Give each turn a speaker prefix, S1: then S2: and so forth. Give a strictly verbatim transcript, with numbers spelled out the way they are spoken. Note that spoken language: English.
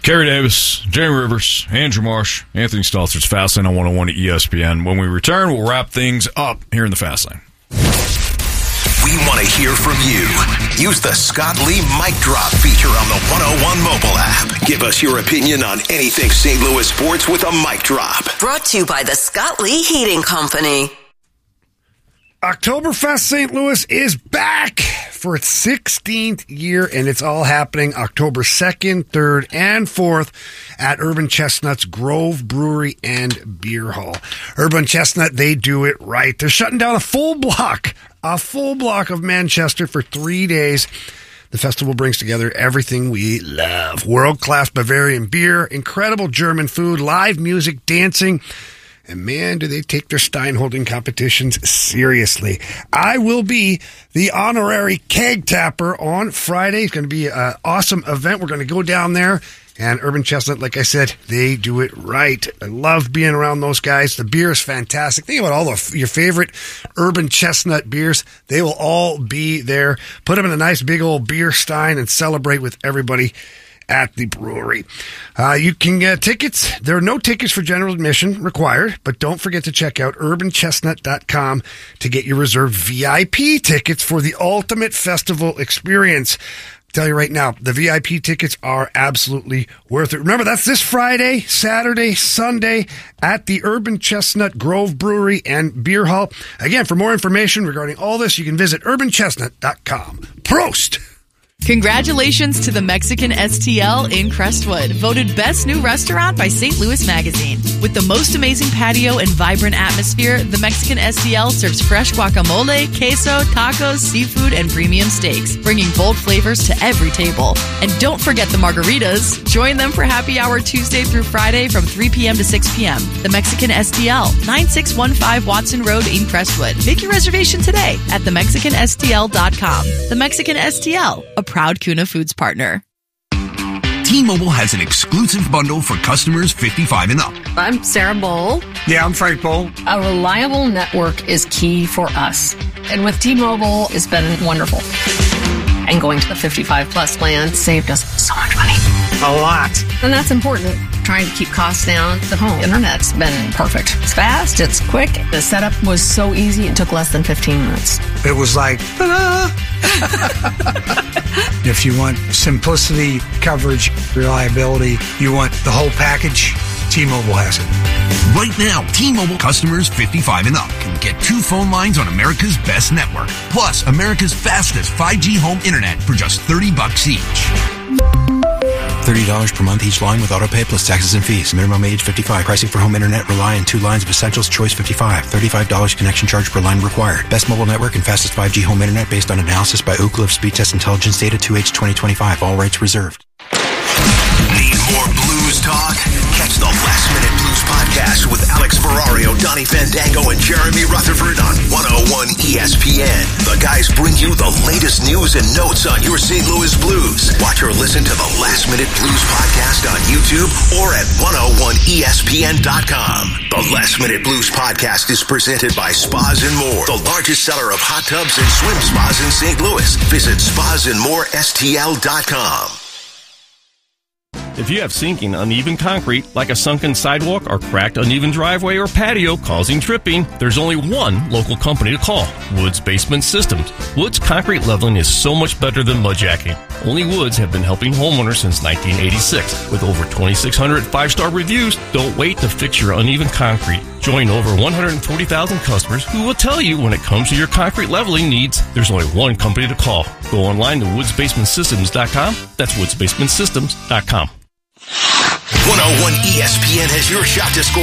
S1: Kerry Davis, Jeremy Rivers, Andrew Marsh, Anthony Stalter's Fastlane on one oh one at E S P N. When we return, we'll wrap things up here in the Fastlane.
S2: We want to hear from you. Use the Scott Lee Mic Drop feature on the one oh one mobile app. Give us your opinion on anything Saint Louis sports with a mic drop.
S3: Brought to you by the Scott Lee Heating Company.
S4: Oktoberfest Saint Louis is back for its sixteenth year, and it's all happening October second, third, and fourth at Urban Chestnut's Grove Brewery and Beer Hall. Urban Chestnut, they do it right. They're shutting down a full block, a full block of Manchester for three days. The festival brings together everything we love. World-class Bavarian beer, incredible German food, live music, dancing, and man, do they take their Steinholding competitions seriously. I will be the honorary keg tapper on Friday. It's going to be an awesome event. We're going to go down there. And Urban Chestnut, like I said, they do it right. I love being around those guys. The beer is fantastic. Think about all of your favorite Urban Chestnut beers. They will all be there. Put them in a nice big old beer stein and celebrate with everybody at the brewery. Uh, you can get tickets. There are no tickets for general admission required, but don't forget to check out urban chestnut dot com to get your reserved V I P tickets for the ultimate festival experience. I'll tell you right now, the V I P tickets are absolutely worth it. Remember, that's this Friday, Saturday, Sunday at the Urban Chestnut Grove Brewery and Beer Hall. Again, for more information regarding all this, you can visit urban chestnut dot com. Prost!
S5: Congratulations to the Mexican S T L in Crestwood, voted Best New Restaurant by Saint Louis Magazine. With the most amazing patio and vibrant atmosphere, the Mexican S T L serves fresh guacamole, queso, tacos, seafood, and premium steaks, bringing bold flavors to every table. And don't forget the margaritas. Join them for happy hour Tuesday through Friday from three p.m. to six p.m. The Mexican S T L, nine six one five Watson Road in Crestwood. Make your reservation today at the mexican s t l dot com. The Mexican S T L, a proud Kuna Foods partner.
S2: T-Mobile has an exclusive bundle for customers fifty-five and up.
S6: I'm Sarah Bowl.
S7: Yeah, I'm Frank Bowl.
S6: A reliable network is key for us. And with T-Mobile, it's been wonderful. And going to the fifty-five plus plan saved us so much money.
S7: A lot.
S6: And that's important. Trying to keep costs down. The home internet's been perfect. It's fast. It's quick. The setup was so easy. It took less than fifteen minutes.
S7: It was like, ta-da! If you want simplicity, coverage, reliability, you want the whole package, T-Mobile has it.
S2: Right now, T-Mobile customers fifty-five and up can get two phone lines on America's best network, plus America's fastest five G home internet for just thirty bucks each.
S8: thirty dollars per month each line with autopay plus taxes and fees. Minimum age fifty-five. Pricing for home internet rely on two lines of Essentials Choice fifty-five. thirty-five dollars connection charge per line required. Best mobile network and fastest five G home internet based on analysis by Ookla of Speed Test Intelligence Data two H twenty twenty-five. All rights reserved.
S2: Need more blues talk? Catch the Last Minute Blues podcast with Alex Ferrario, Donnie Fandango, and Jeremy Rutherford on one oh one E S P N. The guys bring you the latest news and notes on your Saint Louis Blues. Watch or listen to the Last Minute Blues podcast on YouTube or at one oh one E S P N dot com. The Last Minute Blues podcast is presented by Spas and More, the largest seller of hot tubs and swim spas in Saint Louis. Visit spas and more S T L dot com.
S9: If you have sinking, uneven concrete, like a sunken sidewalk or cracked, uneven driveway or patio causing tripping, there's only one local company to call, Woods Basement Systems. Woods concrete leveling is so much better than mudjacking. Only Woods have been helping homeowners since nineteen eighty-six. With over twenty-six hundred five-star reviews, don't wait to fix your uneven concrete. Join over one hundred forty thousand customers who will tell you when it comes to your concrete leveling needs, there's only one company to call. Go online to woods basement systems dot com. That's woods basement systems dot com.
S2: one oh one E S P N has your shot to score